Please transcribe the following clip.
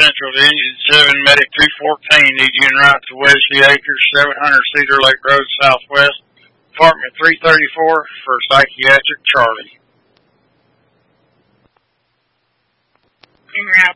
Central to Engine 7, Medic 214, need you en route to Wesley Acres, 700 Cedar Lake Road, Southwest, Department 334 for Psychiatric Charlie. En route